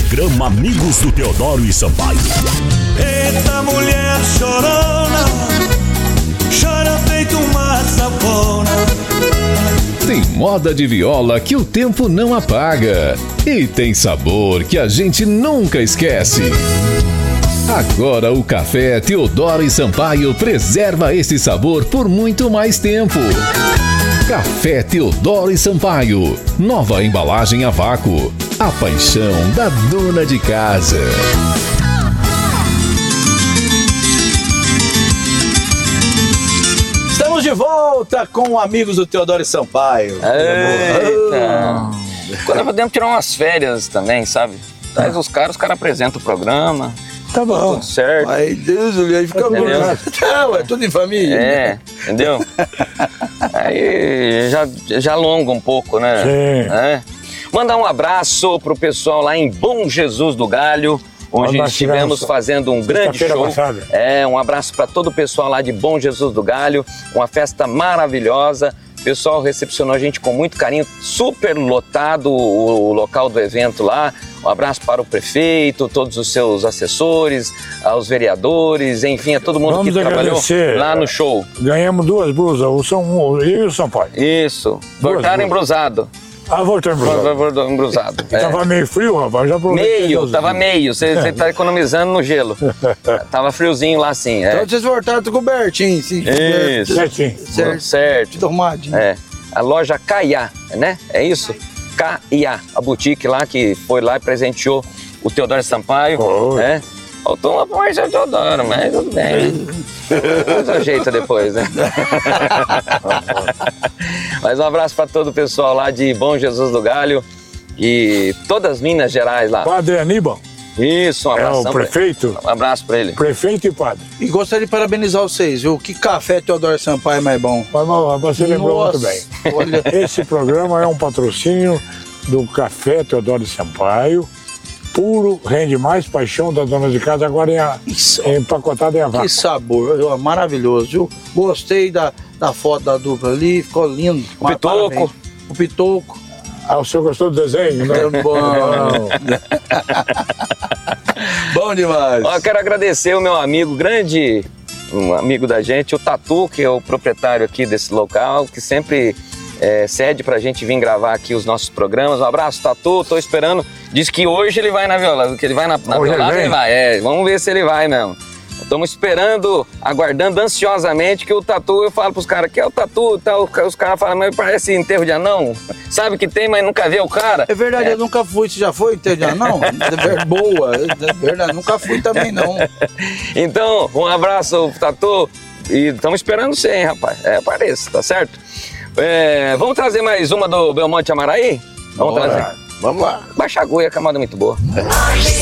Programa Amigos do Teodoro e Sampaio. Eita mulher chorona, chora feito uma sapona. Tem moda de viola que o tempo não apaga. E tem sabor que a gente nunca esquece. Agora o Café Teodoro e Sampaio preserva esse sabor por muito mais tempo. Café Teodoro e Sampaio. Nova embalagem a vácuo. A paixão da dona de casa. Estamos de volta com Amigos do Teodoro e Sampaio. Eita. Quando podemos tirar umas férias também, sabe? Traz os caras apresentam o programa. Tá bom. Tudo certo. Ai, Deus, aí fica bom. Não, é tudo em família. É, entendeu? Aí já alonga um pouco, né? Sim. É. Mandar um abraço pro pessoal lá em Bom Jesus do Galho, onde estivemos fazendo um grande show. Passada. Um abraço para todo o pessoal lá de Bom Jesus do Galho, uma festa maravilhosa. O pessoal recepcionou a gente com muito carinho, super lotado o local do evento lá. Um abraço para o prefeito, todos os seus assessores, aos vereadores, enfim, a todo mundo que trabalhou lá no show. Ganhamos 2 blusas, eu e o Sampaio. Isso, voltaram embrusado. Ah, voltou embrusado. Tava meio frio, rapaz, já aproveitei. Tava meio, você tá economizando no gelo. Tava friozinho lá sim. Então vocês voltaram cobertinho, sim. Isso. Certo. Dormadinho. A loja Caiá, né? É isso? Caiá, a boutique lá que foi lá e presenteou o Teodoro Sampaio. Né? Faltou uma parte do Teodoro, mas tudo bem. Mas ajeita depois, né? Mas um abraço para todo o pessoal lá de Bom Jesus do Galho e todas as Minas Gerais lá. Padre Aníbal. Isso, um abraço. É o prefeito. Um abraço para ele. Prefeito e padre. E gostaria de parabenizar vocês, viu? Que café Teodoro Sampaio mais bom. Você lembrou muito bem. Olha. Esse programa é um patrocínio do Café Teodoro Sampaio. Puro, rende mais, paixão da dona de casa, agora empacotado em a vácuo. Que sabor, maravilhoso, viu? Gostei da foto da dupla ali, ficou lindo. O Pitoco. Ah, o senhor gostou do desenho, né? É bom. Bom demais. Ó, quero agradecer o meu amigo, um amigo da gente, o Tatu, que é o proprietário aqui desse local, que sempre cede pra gente vir gravar aqui os nossos programas. Um abraço, Tatu, tô esperando. Diz que hoje ele vai na viola, que ele vai na violada, ele vai. Vamos ver se ele vai mesmo. Estamos esperando, aguardando ansiosamente que o Tatu, eu falo pros caras, que é o Tatu e tal, os caras falam, mas parece enterro de anão. Sabe que tem, mas nunca vê o cara. É verdade, eu nunca fui. Você já foi enterro de anão? Boa, é verdade, nunca fui também não. Então, um abraço, Tatu, e estamos esperando você, hein, rapaz. Apareça, tá certo? Vamos trazer mais uma do Belmonte Amaraí? Vamos trazer. Vamos lá. Baixa a agulha, a camada é muito boa.